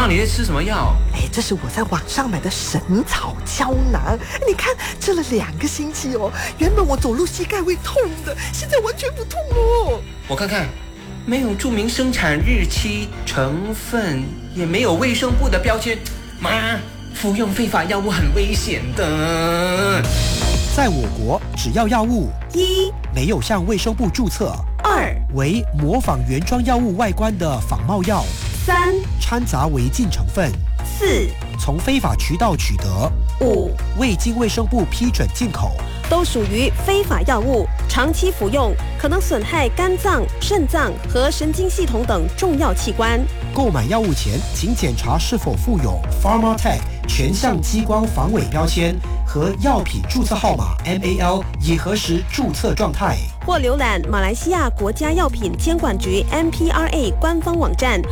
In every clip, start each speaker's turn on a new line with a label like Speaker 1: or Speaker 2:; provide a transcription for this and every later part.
Speaker 1: 你在吃什么药？
Speaker 2: 这是我在网上买的神草胶囊，你看吃了2个星期哦，原本我走路膝盖会痛的，现在完全不痛哦。
Speaker 1: 我看看，没有注明生产日期、成分，也没有卫生部的标签，妈，服用非法药物很危险的。
Speaker 3: 在我国，只要药物
Speaker 2: 1
Speaker 3: 没有向卫生部注册
Speaker 2: ，2
Speaker 3: 为模仿原装药物外观的仿冒药
Speaker 2: 3
Speaker 3: 掺杂违禁成分
Speaker 2: 4
Speaker 3: 从非法渠道取得
Speaker 2: 5
Speaker 3: 未经卫生部批准进口，
Speaker 4: 都属于非法药物，长期服用可能损害肝脏、肾脏和神经系统等重要器官。
Speaker 3: 购买药物前，请检查是否附有 Pharmatech 全项激光防伪标签和药品注册号码 MAL， 以核实注册状态。
Speaker 4: 或浏览马来西亚国家药品监管局 MPRA 官方网站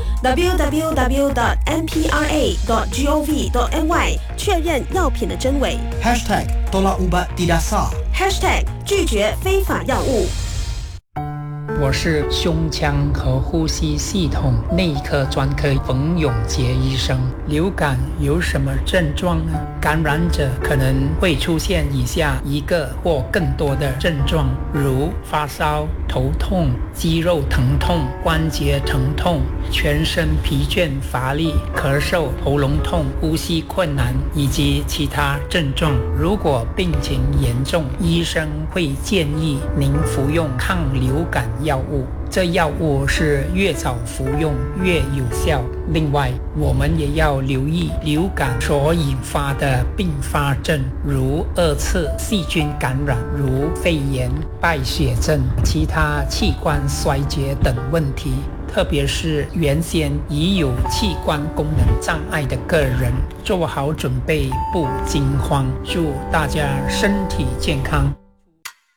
Speaker 4: www.mpra.gov.my 确认药品的真伪。
Speaker 3: #Tolak ubat tidak sah。
Speaker 4: 拒绝非法药物。
Speaker 5: 我是胸腔和呼吸系统内科专科冯永杰医生。流感有什么症状呢？感染者可能会出现以下1个或更多的症状，如发烧、头痛、肌肉疼痛、关节疼痛、全身疲倦乏力、咳嗽、喉咙痛、呼吸困难以及其他症状。如果病情严重，医生会建议您服用抗流感药物，这药物是越早服用越有效。另外，我们也要留意流感所引发的并发症，如2次细菌感染，如肺炎、败血症、其他器官衰竭等问题。特别是原先已有器官功能障碍的个人，做好准备，不惊慌。祝大家身体健康。